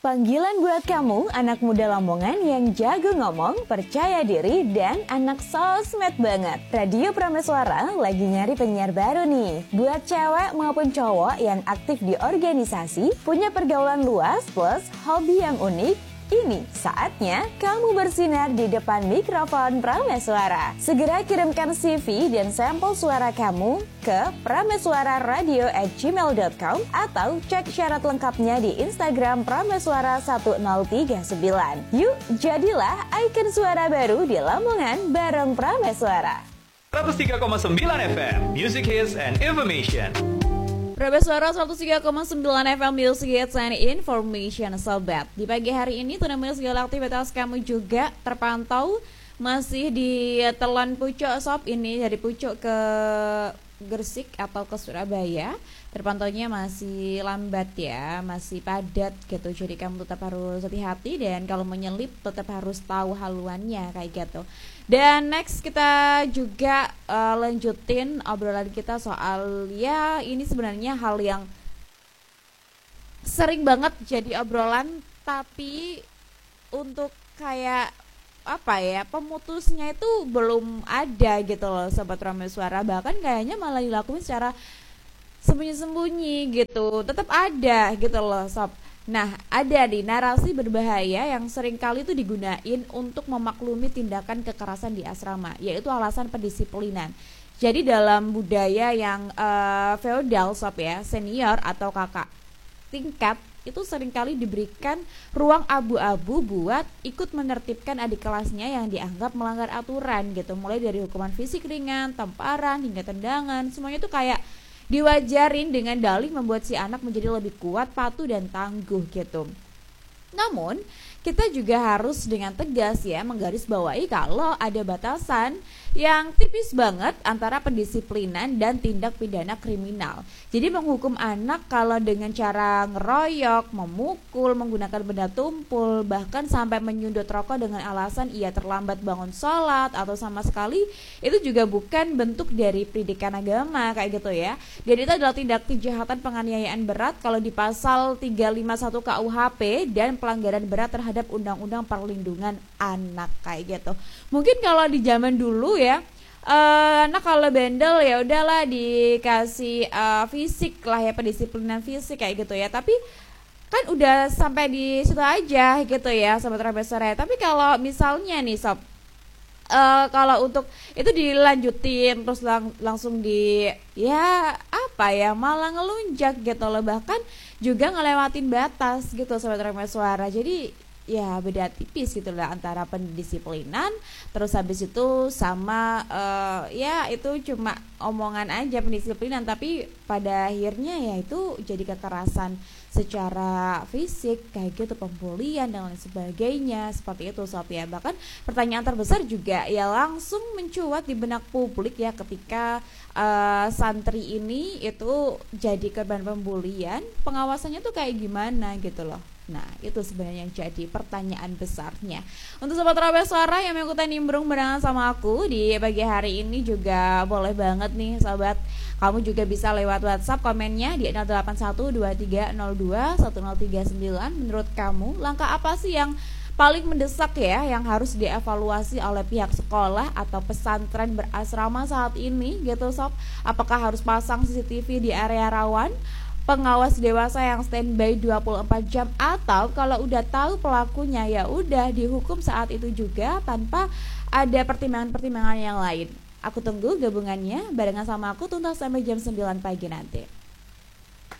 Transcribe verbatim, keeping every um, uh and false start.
Panggilan buat kamu, anak muda Lamongan yang jago ngomong, percaya diri, dan anak sosmed banget. Radio Prameswara lagi nyari penyiar baru nih. Buat cewek maupun cowok yang aktif di organisasi, punya pergaulan luas plus hobi yang unik, ini saatnya kamu bersinar di depan mikrofon Prameswara. Segera kirimkan C V dan sampel suara kamu ke prameswararadio at gmail dot com atau cek syarat lengkapnya di Instagram Prameswara satu nol tiga sembilan. Yuk, jadilah ikon suara baru di Lamongan bareng Prameswara. seratus tiga koma sembilan F M, Music Hits and Information. Prameswara seratus tiga koma sembilan F M Music Hits and Information. Sobat, di pagi hari ini tunamanya segala aktivitas kamu juga terpantau masih di Telan Pucuk Sob ini, dari Pucuk ke Gresik atau ke Surabaya. Terpantaunya masih lambat ya, masih padat gitu. Jadi kamu tetap harus hati-hati, dan kalau menyelip tetap harus tahu haluannya kayak gitu. Dan next kita juga uh, lanjutin obrolan kita soal, ya ini sebenarnya hal yang sering banget jadi obrolan, tapi untuk kayak apa ya, pemutusnya itu belum ada gitu loh Sobat Prameswara. Bahkan kayaknya malah dilakuin secara sembunyi-sembunyi gitu. Tetap ada gitu loh Sob. Nah, ada nih narasi berbahaya yang sering kali itu digunain untuk memaklumi tindakan kekerasan di asrama, yaitu alasan pendisiplinan. Jadi dalam budaya yang uh, feodal Sob ya, senior atau kakak tingkat itu seringkali diberikan ruang abu-abu buat ikut menertibkan adik kelasnya yang dianggap melanggar aturan gitu. Mulai dari hukuman fisik ringan, tamparan, hingga tendangan. Semuanya itu kayak diwajarin dengan dalih membuat si anak menjadi lebih kuat, patuh, dan tangguh gitu. Namun kita juga harus dengan tegas ya menggarisbawahi kalau ada batasan yang tipis banget antara pendisiplinan dan tindak pidana kriminal. Jadi menghukum anak kalau dengan cara ngeroyok, memukul, menggunakan benda tumpul, bahkan sampai menyundut rokok dengan alasan ia terlambat bangun sholat atau sama sekali itu juga bukan bentuk dari pendidikan agama kayak gitu ya. Jadi itu adalah tindak kejahatan penganiayaan berat kalau di pasal tiga ratus lima puluh satu K U H P dan pelanggaran berat terhadap Undang-Undang Perlindungan Anak kayak gitu. Mungkin kalau di zaman dulu ya, Uh, nah kalau bandel ya udahlah dikasih uh, fisik lah ya, pendisiplinan fisik kayak gitu ya. Tapi kan udah sampai di situ aja gitu ya Sobat Prameswara. Tapi kalau misalnya nih Sob, uh, kalau untuk itu dilanjutin terus lang- langsung di ya apa ya malah ngelunjak gitu loh, bahkan juga ngelewatin batas gitu Sobat Prameswara. Jadi ya beda tipis gitu lah antara pendisiplinan terus habis itu sama uh, ya itu cuma omongan aja pendisiplinan, tapi pada akhirnya ya itu jadi kekerasan secara fisik kayak gitu, pembulian dan lain sebagainya seperti itu Sob ya. Bahkan pertanyaan terbesar juga ya langsung mencuat di benak publik ya ketika uh, santri ini itu jadi korban pembulian, pengawasannya tuh kayak gimana gitu loh. Nah itu sebenarnya yang jadi pertanyaan besarnya. Untuk Sobat Prameswara yang mengikuti nimbrung barengan sama aku di pagi hari ini juga boleh banget nih Sobat, kamu juga bisa lewat WhatsApp komennya di nol delapan satu dua tiga nol dua satu nol tiga sembilan. Menurut kamu langkah apa sih yang paling mendesak ya yang harus dievaluasi oleh pihak sekolah atau pesantren berasrama saat ini gitu Sob? Apakah harus pasang C C T V di area rawan, pengawas dewasa yang standby dua puluh empat jam, atau kalau udah tahu pelakunya ya udah dihukum saat itu juga tanpa ada pertimbangan-pertimbangan yang lain? Aku tunggu gabungannya barengan sama aku tuntas sampai jam sembilan pagi nanti.